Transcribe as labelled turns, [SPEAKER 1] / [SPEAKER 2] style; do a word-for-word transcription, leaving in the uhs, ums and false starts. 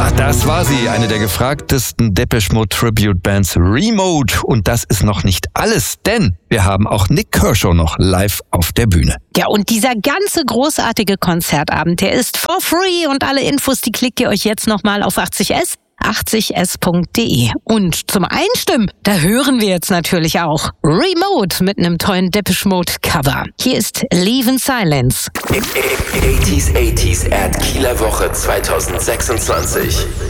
[SPEAKER 1] Ja, das war sie, eine der gefragtesten Depeche Mode Tribute Bands, Remote. Und das ist noch nicht alles, denn wir haben auch Nik Kershaw noch live auf der Bühne.
[SPEAKER 2] Ja, und dieser ganze großartige Konzertabend, der ist for free und alle Infos, die klickt ihr euch jetzt nochmal auf achtzig S, achtzig S Punkt de. Und zum Einstimmen, da hören wir jetzt natürlich auch Remote mit einem tollen Depeche Mode Cover. Hier ist Leave in Silence.
[SPEAKER 3] achtziger, achtziger at Kieler Woche zwanzig sechsundzwanzig.